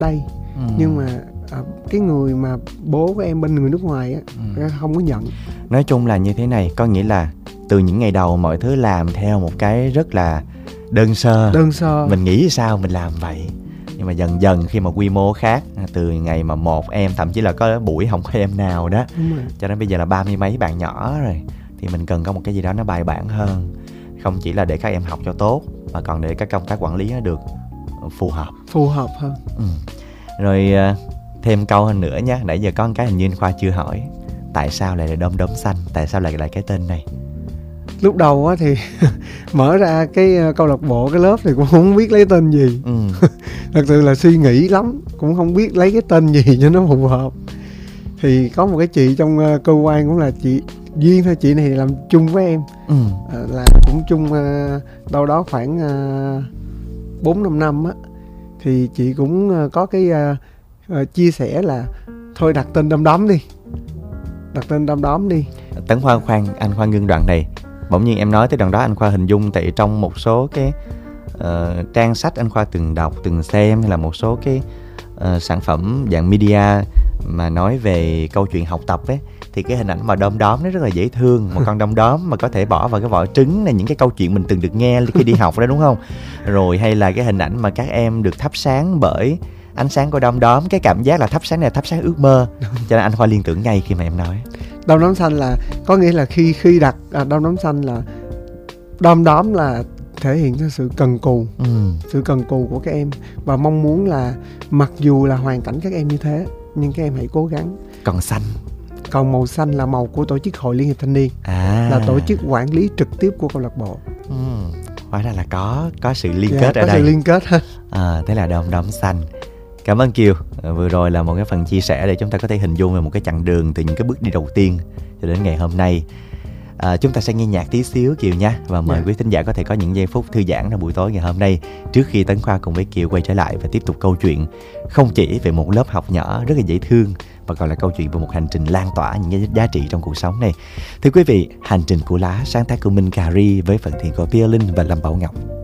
đây. Nhưng mà cái người mà bố của em bên người nước ngoài á, không có nhận. Nói chung là như thế này, có nghĩa là từ những ngày đầu mọi thứ làm theo một cái rất là đơn sơ. Mình nghĩ sao mình làm vậy. Nhưng mà dần dần khi mà quy mô khác, từ ngày mà 1 em, thậm chí là có buổi không có em nào đó, cho đến bây giờ là 30 mấy bạn nhỏ rồi, thì mình cần có một cái gì đó nó bài bản hơn. Không chỉ là để các em học cho tốt, mà còn để các công tác quản lý nó được phù hợp hơn. Rồi thêm câu hơn nữa nhé. Nãy giờ có một cái hình như anh Khoa chưa hỏi. Tại sao lại là Đom Đóm Xanh? Tại sao lại cái tên này? Lúc đầu á thì mở ra cái câu lạc bộ, cái lớp thì cũng không biết lấy tên gì. Thật sự là suy nghĩ lắm, cũng không biết lấy cái tên gì cho nó phù hợp. Thì có một cái chị trong cơ quan cũng là chị Duyên thôi, chị này làm chung với em, là cũng chung đâu đó khoảng 4-5 năm á. Thì chị cũng có cái chia sẻ là thôi đặt tên Đom Đóm đi. Tấn Khoa khoan, anh Khoa ngưng đoạn này. Bỗng nhiên em nói tới đoạn đó anh Khoa hình dung tại trong một số cái trang sách anh Khoa từng đọc, từng xem, hay là một số cái sản phẩm dạng media mà nói về câu chuyện học tập ấy, thì cái hình ảnh mà đom đóm nó rất là dễ thương. Một con đom đóm mà có thể bỏ vào cái vỏ trứng này, những cái câu chuyện mình từng được nghe khi đi học đó, đúng không? Rồi hay là cái hình ảnh mà các em được thắp sáng bởi ánh sáng của đom đóm, cái cảm giác là thắp sáng này là thắp sáng ước mơ. Cho nên anh Khoa liên tưởng ngay khi mà em nói Đom Đóm Xanh là có nghĩa là khi đặt Đom Đóm Xanh là đom đóm là thể hiện cho sự cần cù, sự cần cù của các em, và mong muốn là mặc dù là hoàn cảnh các em như thế nhưng các em hãy cố gắng. Còn màu xanh là màu của tổ chức Hội Liên hiệp Thanh niên, là tổ chức quản lý trực tiếp của câu lạc bộ. Hóa ra là có sự liên kết ở đây. Có sự liên kết hết. Thế là Đom Đóm Xanh. Cảm ơn Kiều. Vừa rồi là một cái phần chia sẻ để chúng ta có thể hình dung về một cái chặng đường từ những cái bước đi đầu tiên cho đến ngày hôm nay. Chúng ta sẽ nghe nhạc tí xíu Kiều nha. Và mời quý thính giả có thể có những giây phút thư giãn trong buổi tối ngày hôm nay, trước khi Tấn Khoa cùng với Kiều quay trở lại và tiếp tục câu chuyện không chỉ về một lớp học nhỏ rất là dễ thương, mà còn là câu chuyện về một hành trình lan tỏa những giá trị trong cuộc sống này. Thưa quý vị, Hành trình của lá, sáng tác của Minh Cà Ri với phần thiện của Pia Linh và Lâm Bảo Ngọc.